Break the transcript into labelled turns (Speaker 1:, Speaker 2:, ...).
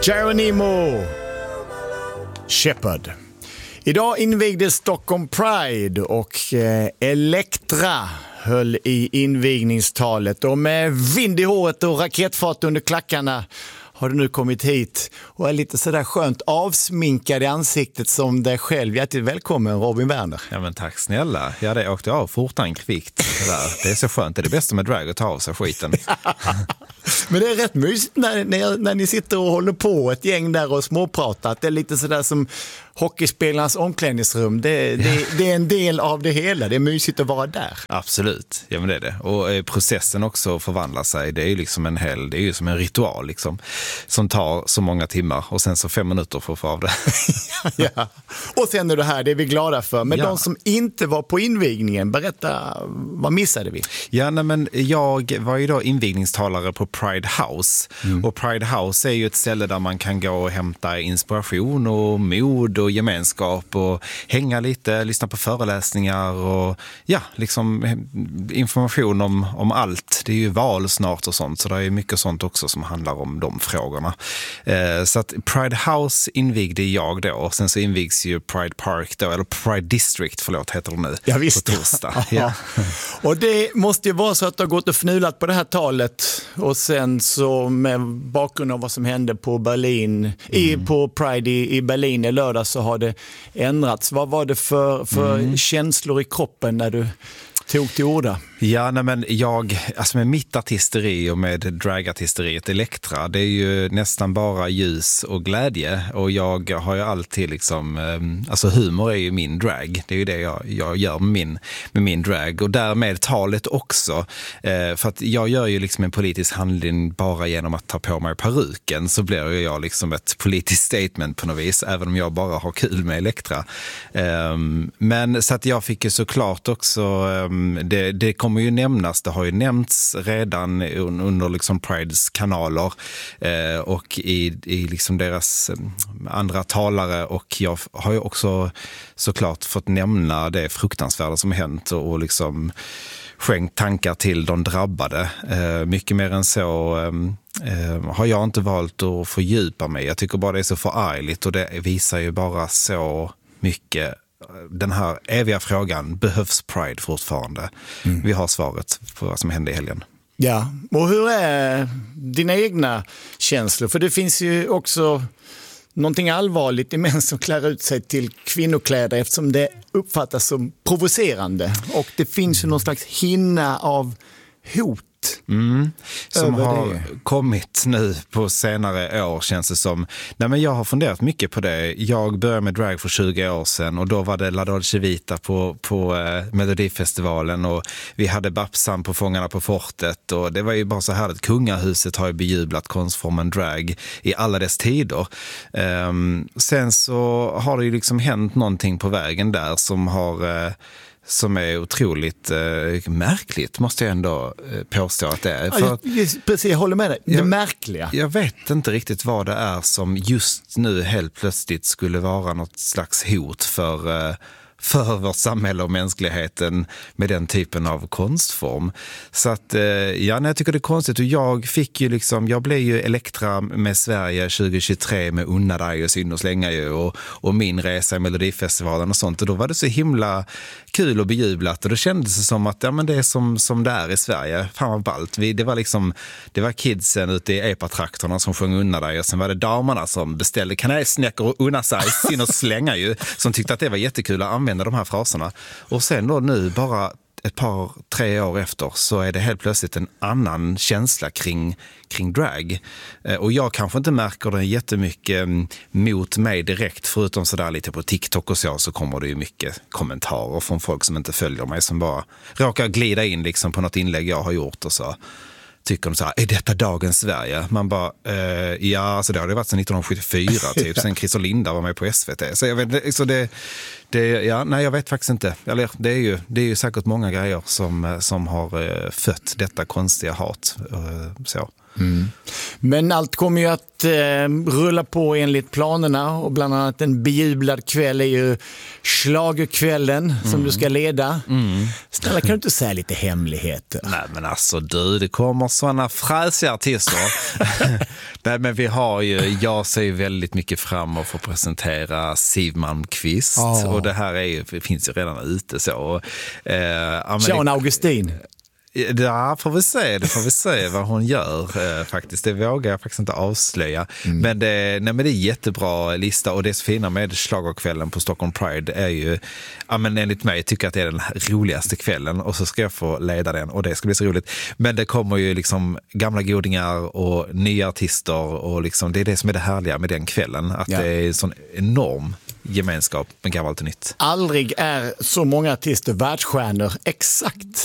Speaker 1: Geronimo Shepard. Idag invigdes Stockholm Pride och Elektra höll i invigningstalet. Och med vind i håret och raketfart under klackarna har du nu kommit hit och är lite sådär skönt avsminkad i ansiktet som dig själv. Hjärtligt välkommen, Robin Werner.
Speaker 2: Ja, men tack snälla. Ja, det åkte av fortare än kvickt. Det är så skönt. Det är det bästa med drag, att ta av sig skiten.
Speaker 1: Men det är rätt mysigt när ni sitter och håller på ett gäng där och småpratar. Det är lite sådär som hockeyspelarnas omklädningsrum. Det är en del av det hela. Det är mysigt att vara där.
Speaker 2: Absolut, ja men det är det. Och processen också förvandlar sig. Det är ju liksom det är ju som en ritual liksom, som tar så många timmar och sen så 5 minuter för att få av det.
Speaker 1: Ja. Och sen är det här, det är vi glada för. Men de som inte var på invigningen, berätta, vad missade vi?
Speaker 2: Ja, nej, men jag var ju då invigningstalare på Pride House. Och Pride House är ju ett ställe där man kan gå och hämta inspiration och mod och gemenskap och hänga lite, lyssna på föreläsningar och ja, liksom information om allt. Det är ju val snart och sånt, så det är mycket sånt också som handlar om de frågorna. Så att Pride House invigde jag då, och sen så invigs ju Pride Park då, eller Pride District, heter det nu.
Speaker 1: Ja, visst.
Speaker 2: På torsdag. Ja.
Speaker 1: Och det måste ju vara så att du har gått och fnulat på det här talet och sen så med bakgrund av vad som hände på Berlin, på Pride i Berlin i lördag, så har det ändrats. Vad var det för känslor i kroppen när du tog till orda?
Speaker 2: Ja, nej, men alltså med mitt artisteri och med dragartisteriet Elektra, det är ju nästan bara ljus och glädje, och jag har ju alltid liksom, alltså humor är ju min drag, det är ju det jag gör med min drag, och därmed talet också, för att jag gör ju liksom en politisk handling bara genom att ta på mig peruken, så blir ju jag liksom ett politiskt statement på något vis, även om jag bara har kul med Elektra. Men så att jag fick ju såklart också, det kommer ju nämnas, det har ju nämnts redan under liksom Prides kanaler och i liksom deras andra talare, och jag har ju också såklart fått nämna det fruktansvärda som hänt och liksom skänkt tankar till de drabbade. Mycket mer än så har jag inte valt att fördjupa mig. Jag tycker bara det är så förargligt, och det visar ju bara så mycket den här eviga frågan, behövs Pride fortfarande? Vi har svaret på vad som hände i helgen.
Speaker 1: Ja, och hur är dina egna känslor? För det finns ju också någonting allvarligt i män som klär ut sig till kvinnokläder, eftersom det uppfattas som provocerande. Och det finns ju någon slags hinna av hot.
Speaker 2: Som har kommit nu på senare år, känns det som. Nej, men jag har funderat mycket på det. Jag började med drag för 20 år sedan, och då var det La Dolce Vita på Melodifestivalen, och vi hade Babsan på Fångarna på fortet, och det var ju bara så här att kungahuset har ju bejublat konstformen drag i alla dess tider. Sen så har det ju liksom hänt någonting på vägen där som är otroligt märkligt, måste jag ändå påstå att det är.
Speaker 1: Precis, jag håller med dig. Det märkliga.
Speaker 2: Jag vet inte riktigt vad det är som just nu helt plötsligt skulle vara något slags hot för vårt samhälle och mänskligheten med den typen av konstform. Så att, jag tycker det är konstigt, och jag blev ju Elektra med Sverige 2023 med Unna dig och Synd och slänga ju, och min resa i Melodifestivalen och sånt, och då var det så himla kul och bejublat, och det kändes som att men det är som det är i Sverige. Fan vad ballt. Det var kidsen ute i epatraktorna som sjöng Unna dig, och sen var det damerna som beställde kanelsnäckor och unna sig, Synd och slänga ju, som tyckte att det var jättekul att använda de här fraserna. Och sen då nu, bara ett par, 3 år efter, så är det helt plötsligt en annan känsla kring drag. Och jag kanske inte märker det jättemycket mot mig direkt, förutom sådär lite på TikTok och så kommer det ju mycket kommentarer från folk som inte följer mig, som bara råkar glida in liksom på något inlägg jag har gjort, och så tycker de så här, är detta dagens Sverige? Man bara, ja, alltså det har det varit sedan 1974 typ, sen Chris och Linda var med på SVT. Så jag vet, så jag vet faktiskt inte. Eller det är ju säkert många grejer som har fött detta konstiga hat. Så.
Speaker 1: Men allt kommer ju att rulla på enligt planerna och bland annat en bejublad kväll är ju schlagerkvällen som du ska leda. Snälla, kan du inte säga lite hemligheter?
Speaker 2: Nej men alltså det kommer sådana fräsiga artister. Nej men jag ser ju väldigt mycket fram och får presentera Siw Malmkvist och det här finns ju redan ute så.
Speaker 1: Sean Augustin.
Speaker 2: Ja, det får vi se vad hon gör faktiskt. Det vågar jag faktiskt inte avslöja. Men det är jättebra lista och det fina med schlagerkvällen på Stockholm Pride är ju, enligt mig tycker jag att det är den roligaste kvällen och så ska jag få leda den och det ska bli så roligt. Men det kommer ju liksom gamla godingar och nya artister och liksom, det är det som är det härliga med den kvällen. Att det är en sån enorm gemenskap med gammalt och nytt.
Speaker 1: Aldrig är så många artister världsstjärnor exakt